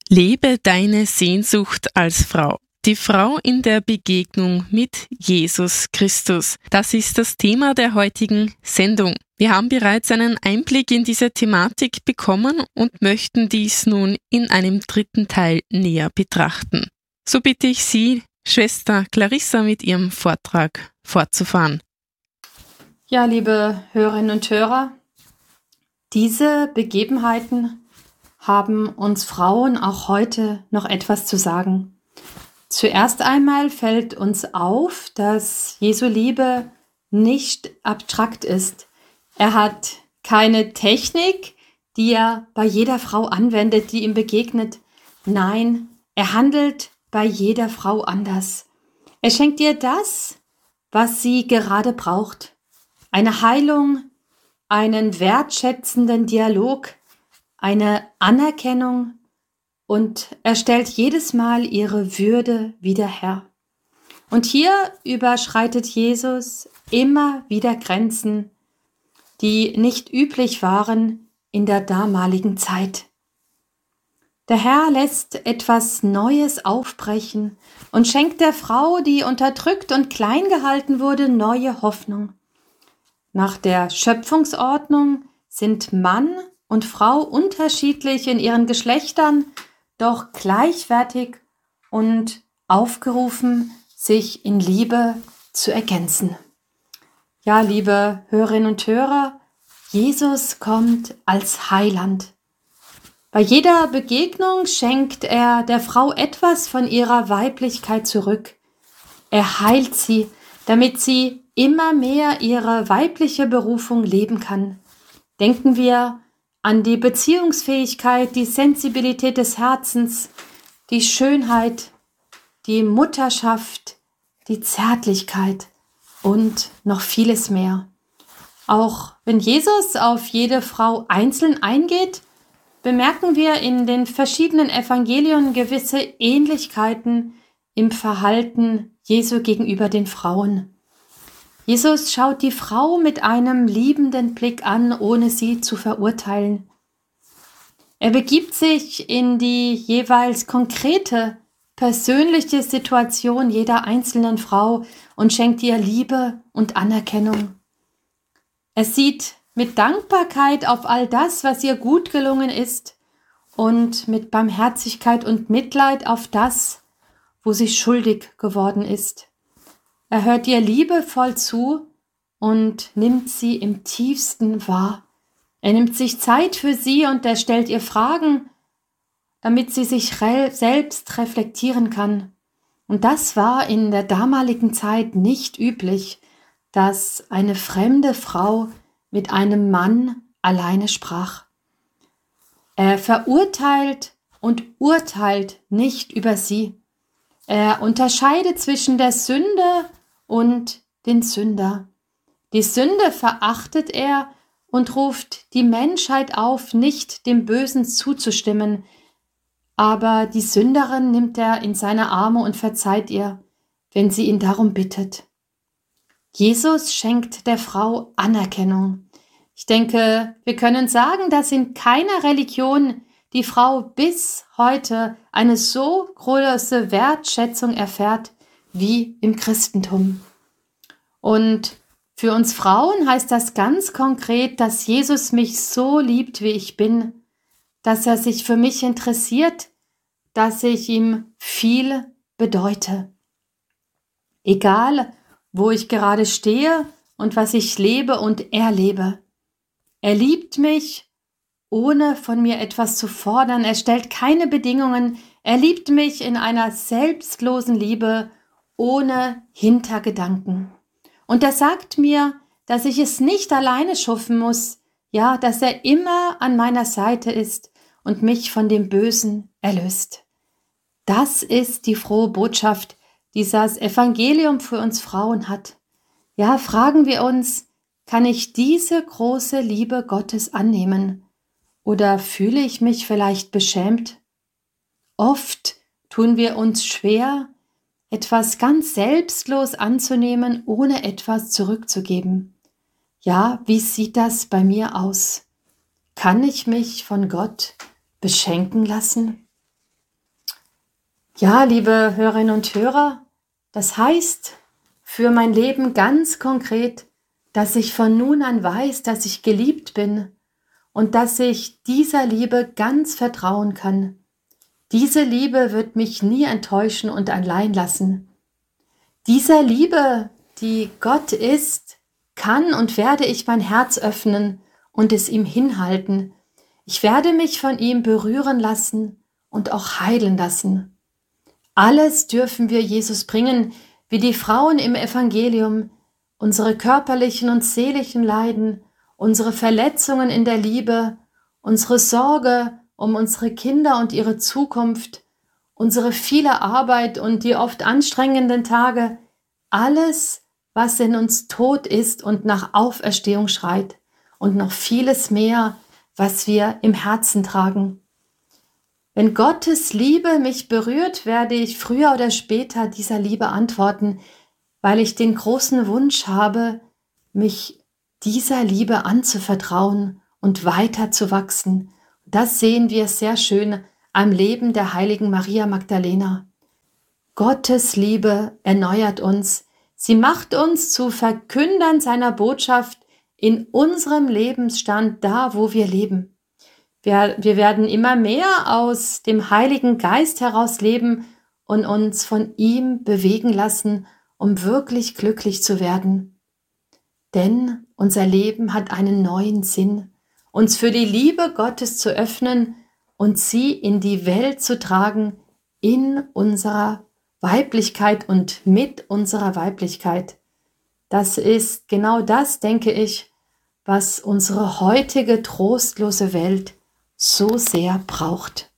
Lebe deine Sehnsucht als Frau. Die Frau in der Begegnung mit Jesus Christus. Das ist das Thema der heutigen Sendung. Wir haben bereits einen Einblick in diese Thematik bekommen und möchten dies nun in einem dritten Teil näher betrachten. So bitte ich Sie, Schwester Clarissa, mit ihrem Vortrag fortzufahren. Ja, liebe Hörerinnen und Hörer, diese Begebenheiten haben uns Frauen auch heute noch etwas zu sagen. Zuerst einmal fällt uns auf, dass Jesu Liebe nicht abstrakt ist. Er hat keine Technik, die er bei jeder Frau anwendet, die ihm begegnet. Nein, er handelt bei jeder Frau anders. Er schenkt ihr das, was sie gerade braucht. Eine Heilung, einen wertschätzenden Dialog, eine Anerkennung, und er stellt jedes Mal ihre Würde wieder her. Und hier überschreitet Jesus immer wieder Grenzen, die nicht üblich waren in der damaligen Zeit. Der Herr lässt etwas Neues aufbrechen und schenkt der Frau, die unterdrückt und klein gehalten wurde, neue Hoffnung. Nach der Schöpfungsordnung sind Mann und Frau unterschiedlich in ihren Geschlechtern, doch gleichwertig und aufgerufen, sich in Liebe zu ergänzen. Ja, liebe Hörerinnen und Hörer, Jesus kommt als Heiland. Bei jeder Begegnung schenkt er der Frau etwas von ihrer Weiblichkeit zurück. Er heilt sie, damit sie immer mehr ihre weibliche Berufung leben kann. Denken wir an die Beziehungsfähigkeit, die Sensibilität des Herzens, die Schönheit, die Mutterschaft, die Zärtlichkeit und noch vieles mehr. Auch wenn Jesus auf jede Frau einzeln eingeht, bemerken wir in den verschiedenen Evangelien gewisse Ähnlichkeiten im Verhalten Jesu gegenüber den Frauen. Jesus schaut die Frau mit einem liebenden Blick an, ohne sie zu verurteilen. Er begibt sich in die jeweils konkrete, persönliche Situation jeder einzelnen Frau und schenkt ihr Liebe und Anerkennung. Er sieht mit Dankbarkeit auf all das, was ihr gut gelungen ist, und mit Barmherzigkeit und Mitleid auf das, wo sie schuldig geworden ist. Er hört ihr liebevoll zu und nimmt sie im tiefsten wahr. Er nimmt sich Zeit für sie und er stellt ihr Fragen, damit sie sich selbst reflektieren kann. Und das war in der damaligen Zeit nicht üblich, dass eine fremde Frau mit einem Mann alleine sprach. Er verurteilt und urteilt nicht über sie. Er unterscheidet zwischen der Sünde und den Sünder. Die Sünde verachtet er und ruft die Menschheit auf, nicht dem Bösen zuzustimmen. Aber die Sünderin nimmt er in seine Arme und verzeiht ihr, wenn sie ihn darum bittet. Jesus schenkt der Frau Anerkennung. Ich denke, wir können sagen, dass in keiner Religion die Frau bis heute eine so große Wertschätzung erfährt wie im Christentum. Und für uns Frauen heißt das ganz konkret, dass Jesus mich so liebt, wie ich bin, dass er sich für mich interessiert, dass ich ihm viel bedeute. Egal, wo ich gerade stehe und was ich lebe und erlebe. Er liebt mich, ohne von mir etwas zu fordern. Er stellt keine Bedingungen. Er liebt mich in einer selbstlosen Liebe, ohne Hintergedanken. Und er sagt mir, dass ich es nicht alleine schaffen muss, ja, dass er immer an meiner Seite ist und mich von dem Bösen erlöst. Das ist die frohe Botschaft, die das Evangelium für uns Frauen hat. Ja, fragen wir uns, kann ich diese große Liebe Gottes annehmen? Oder fühle ich mich vielleicht beschämt? Oft tun wir uns schwer, etwas ganz selbstlos anzunehmen, ohne etwas zurückzugeben. Ja, wie sieht das bei mir aus? Kann ich mich von Gott beschenken lassen? Ja, liebe Hörerinnen und Hörer, das heißt für mein Leben ganz konkret, dass ich von nun an weiß, dass ich geliebt bin und dass ich dieser Liebe ganz vertrauen kann. Diese Liebe wird mich nie enttäuschen und allein lassen. Dieser Liebe, die Gott ist, kann und werde ich mein Herz öffnen und es ihm hinhalten. Ich werde mich von ihm berühren lassen und auch heilen lassen. Alles dürfen wir Jesus bringen, wie die Frauen im Evangelium, unsere körperlichen und seelischen Leiden, unsere Verletzungen in der Liebe, unsere Sorge um unsere Kinder und ihre Zukunft, unsere viele Arbeit und die oft anstrengenden Tage, alles, was in uns tot ist und nach Auferstehung schreit und noch vieles mehr, was wir im Herzen tragen. Wenn Gottes Liebe mich berührt, werde ich früher oder später dieser Liebe antworten, weil ich den großen Wunsch habe, mich dieser Liebe anzuvertrauen und weiter zu wachsen. Das sehen wir sehr schön am Leben der heiligen Maria Magdalena. Gottes Liebe erneuert uns. Sie macht uns zu Verkündern seiner Botschaft in unserem Lebensstand, da wo wir leben. Wir werden immer mehr aus dem Heiligen Geist heraus leben und uns von ihm bewegen lassen, um wirklich glücklich zu werden. Denn unser Leben hat einen neuen Sinn, uns für die Liebe Gottes zu öffnen und sie in die Welt zu tragen, in unserer Weiblichkeit und mit unserer Weiblichkeit. Das ist genau das, denke ich, was unsere heutige trostlose Welt so sehr braucht.